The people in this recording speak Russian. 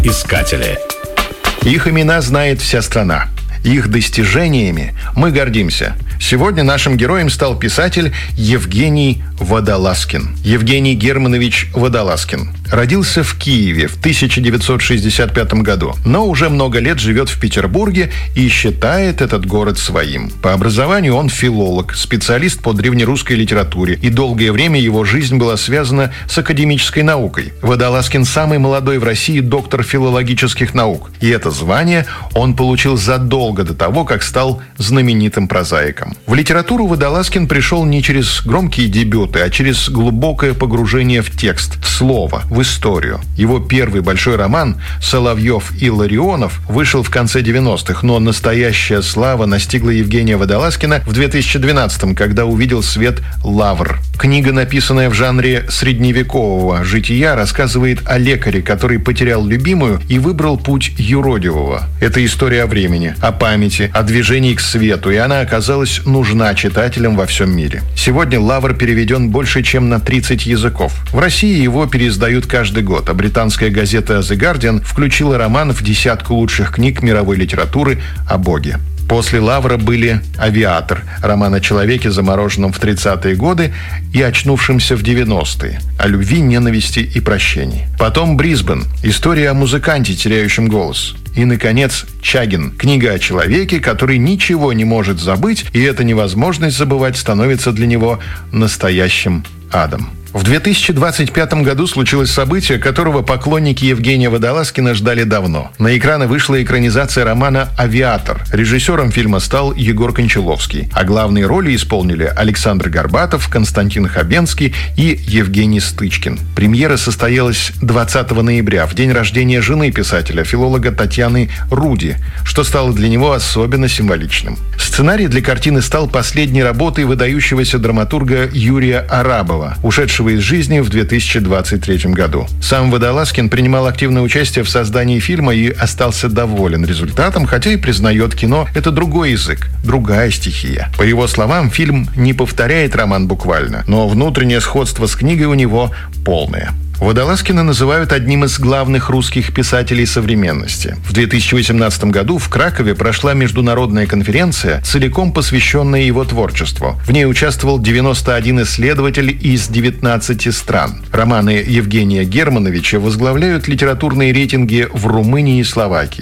Искатели. Их имена знает вся страна. Их достижениями мы гордимся. Сегодня нашим героем стал писатель Евгений Водолазкин. Евгений Германович Водолазкин. Родился в Киеве в 1965 году, но уже много лет живет в Петербурге и считает этот город своим. По образованию он филолог, специалист по древнерусской литературе, и долгое время его жизнь была связана с академической наукой. Водолазкин самый молодой в России доктор филологических наук, и это звание он получил задолго до того, как стал знаменитым прозаиком. В литературу Водолазкин пришел не через громкие дебюты, а через глубокое погружение в текст, в слово, в историю. Его первый большой роман «Соловьев и Ларионов» вышел в конце 90-х, но настоящая слава настигла Евгения Водолазкина в 2012-м, когда увидел свет «Лавр». Книга, написанная в жанре средневекового жития, рассказывает о лекаре, который потерял любимую и выбрал путь юродивого. Это история о времени, о памяти, о движении к свету, и она оказалась нужна читателям во всем мире. Сегодня «Лавр» переведен больше, чем на 30 языков. В России его переиздают каждый год, а британская газета The Guardian включила роман в десятку лучших книг мировой литературы о Боге. После «Лавра» были «Авиатор», роман о человеке, замороженном в 30-е годы и очнувшемся в 90-е, о любви, ненависти и прощении. Потом «Брисбен», история о музыканте, теряющем голос. И, наконец, «Чагин», книга о человеке, который ничего не может забыть, и эта невозможность забывать становится для него настоящим адом. В 2025 году случилось событие, которого поклонники Евгения Водолазкина ждали давно. На экраны вышла экранизация романа «Авиатор». Режиссером фильма стал Егор Кончаловский, а главные роли исполнили Александр Горбатов, Константин Хабенский и Евгений Стычкин. Премьера состоялась 20 ноября, в день рождения жены писателя, филолога Татьяны Руди, что стало для него особенно символичным. Сценарий для картины стал последней работой выдающегося драматурга Юрия Арабова, ушедшего из жизни в 2023 году. Сам Водолазкин принимал активное участие в создании фильма и остался доволен результатом, хотя и признает, кино – это другой язык, другая стихия. По его словам, фильм не повторяет роман буквально, но внутреннее сходство с книгой у него полное. Водолазкина называют одним из главных русских писателей современности. В 2018 году в Кракове прошла международная конференция, целиком посвященная его творчеству. В ней участвовал 91 исследователь из 19 стран. Романы Евгения Германовича возглавляют литературные рейтинги в Румынии и Словакии.